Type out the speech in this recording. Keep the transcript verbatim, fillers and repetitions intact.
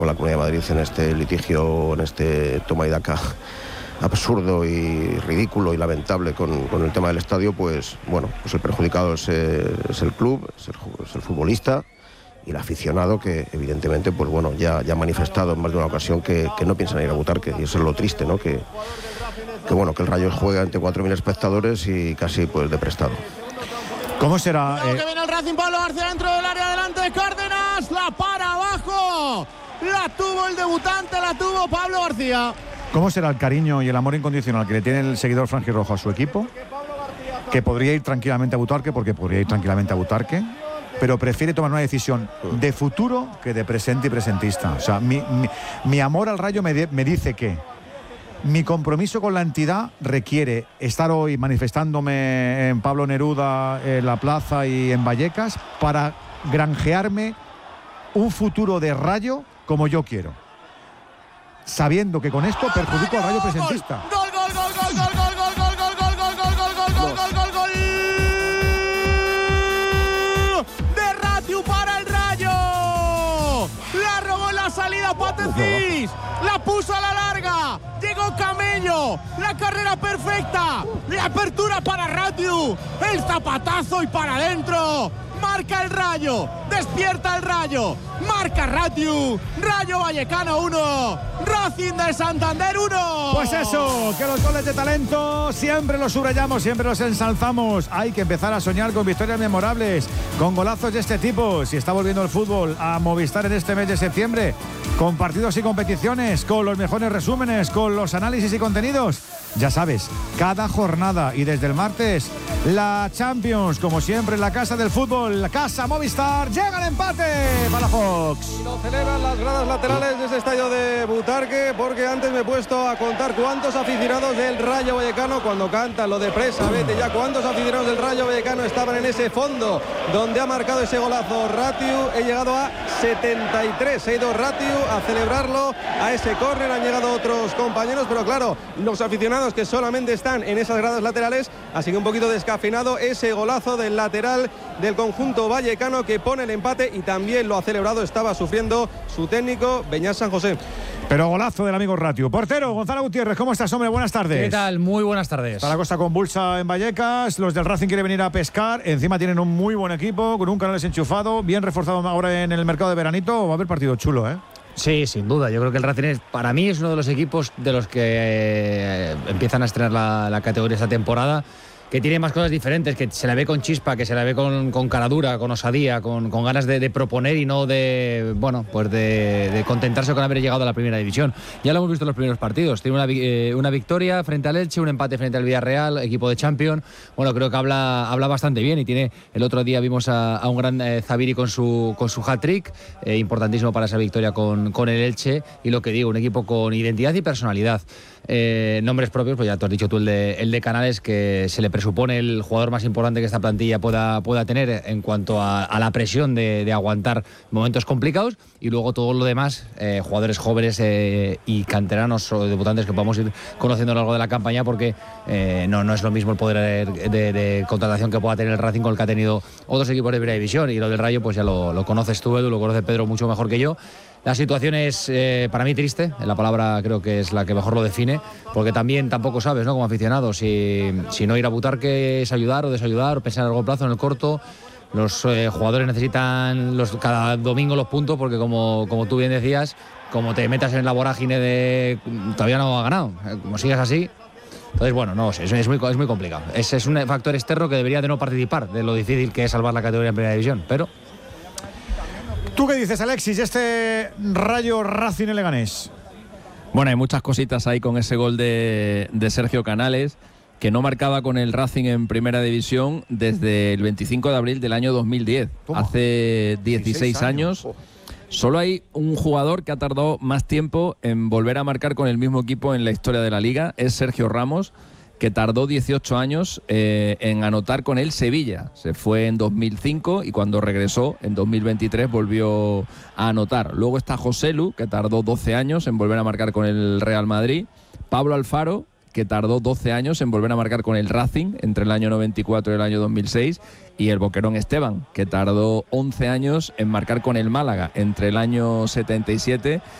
con la Comunidad de Madrid en este litigio, en este toma y daca absurdo y ridículo y lamentable con, con el tema del estadio, pues bueno, pues el perjudicado es, eh, es el club, es el, es el futbolista y el aficionado, que evidentemente pues bueno, ya, ya ha manifestado en más de una ocasión que, que no piensan ir a Butarque, y eso es lo triste, ¿no? Que, que bueno, que el Rayo juega ante cuatro mil espectadores y casi pues de prestado. ¿Cómo será? Eh... que viene el Racing, Pablo García dentro del área, delante de Cárdenas, la para abajo, la tuvo el debutante, la tuvo Pablo García. ¿Cómo será el cariño y el amor incondicional que le tiene el seguidor franjirrojo a su equipo? Que podría ir tranquilamente a Butarque, porque podría ir tranquilamente a Butarque, pero prefiere tomar una decisión de futuro que de presente y presentista. O sea, mi, mi, mi amor al Rayo me, de, me dice que mi compromiso con la entidad requiere estar hoy manifestándome en Pablo Neruda, en la plaza y en Vallecas, para granjearme un futuro de Rayo como yo quiero, sabiendo que con esto perjudico al Rayo presentista. Gol, gol, gol, gol, gol, gol, gol, gol, gol, gol, gol, gol, gol, gol, gol, gol, gol de Ratiu para el Rayo. La robó en la salida Patecís, la puso a la larga, llegó Camello, la carrera perfecta, la apertura para Ratiu, el zapatazo y para adentro. Marca el Rayo, despierta el Rayo, marca Ratiu, Rayo Vallecano uno, Racing de Santander uno. Pues eso, que los goles de talento siempre los subrayamos, siempre los ensalzamos. Hay que empezar a soñar con victorias memorables, con golazos de este tipo. Si está volviendo el fútbol a Movistar en este mes de septiembre, con partidos y competiciones, con los mejores resúmenes, con los análisis y contenidos, ya sabes, cada jornada y desde el martes la Champions, como siempre en la casa del fútbol, la casa Movistar. Llega el empate para Fox. Y lo celebran las gradas laterales de ese estadio de Butarque, porque antes me he puesto a contar cuántos aficionados del Rayo Vallecano, cuando cantan lo de presa, vete ya, cuántos aficionados del Rayo Vallecano estaban en ese fondo donde ha marcado ese golazo Ratiu. He llegado a setenta y tres, he ido Ratiu a celebrarlo, a ese córner han llegado otros compañeros, pero claro, los aficionados que solamente están en esas gradas laterales, así que un poquito descafeinado ese golazo del lateral del conjunto vallecano que pone el empate, y también lo ha celebrado, estaba sufriendo su técnico Beñat San José. Pero golazo del amigo Ratiu. Portero, Gonzalo Gutiérrez, ¿cómo estás, hombre? Buenas tardes. ¿Qué tal? Muy buenas tardes. Está la cosa convulsa en Vallecas, los del Racing quieren venir a pescar, encima tienen un muy buen equipo, con un canal desenchufado, bien reforzado ahora en el mercado de veranito, va a haber partido chulo, ¿eh? Sí, sin duda. Yo creo que el Racing es, para mí es uno de los equipos de los que eh, empiezan a estrenar la, la categoría esta temporada, que tiene más cosas diferentes, que se la ve con chispa, que se la ve con, con caradura, con osadía, con, con ganas de, de proponer y no de, bueno, pues de, de contentarse con haber llegado a la primera división. Ya lo hemos visto en los primeros partidos. Tiene una, eh, una victoria frente al Elche, un empate frente al Villarreal, equipo de Champions. Bueno, creo que habla, habla bastante bien y tiene, el otro día vimos a, a un gran eh, Zabiri con su, con su hat-trick, eh, importantísimo para esa victoria con, con el Elche, y lo que digo, un equipo con identidad y personalidad. Eh, nombres propios, pues ya tú has dicho tú el de, el de Canales, que se le presupone el jugador más importante que esta plantilla pueda, pueda tener en cuanto a, a la presión de, de aguantar momentos complicados, y luego todo lo demás, eh, jugadores jóvenes eh, y canteranos o debutantes que podamos ir conociendo a lo largo de la campaña, porque eh, no, no es lo mismo el poder de, de, de contratación que pueda tener el Racing con el que ha tenido otros equipos de primera división, y lo del Rayo pues ya lo, lo conoces tú, Edu, lo conoce Pedro mucho mejor que yo. La situación es, eh, para mí, triste. La palabra creo que es la que mejor lo define, porque también tampoco sabes, ¿no?, como aficionado, si, si no ir a Butarque es ayudar o desayudar, o pensar a largo plazo en el corto. Los eh, jugadores necesitan los, cada domingo los puntos, porque como, como tú bien decías, como te metas en la vorágine de todavía no ha ganado, como sigas así. Entonces, bueno, no sé, es, es, muy, es muy complicado. Es, es un factor externo que debería de no participar, de lo difícil que es salvar la categoría en primera división, pero... ¿Tú qué dices, Alexis, este Rayo Racing en Leganés? Bueno, hay muchas cositas ahí con ese gol de, de Sergio Canales, que no marcaba con el Racing en primera división desde el veinticinco de abril del año dos mil diez. Toma. Hace dieciséis años. Oh. Solo hay un jugador que ha tardado más tiempo en volver a marcar con el mismo equipo en la historia de la Liga, es Sergio Ramos, que tardó dieciocho años eh, en anotar con el Sevilla. Se fue en dos mil cinco y cuando regresó en dos mil veintitrés volvió a anotar. Luego está Joselu, que tardó doce años en volver a marcar con el Real Madrid. Pablo Alfaro, que tardó doce años en volver a marcar con el Racing entre el año noventa y cuatro y el año dos mil seis, y el Boquerón Esteban, que tardó once años en marcar con el Málaga entre el año setenta y siete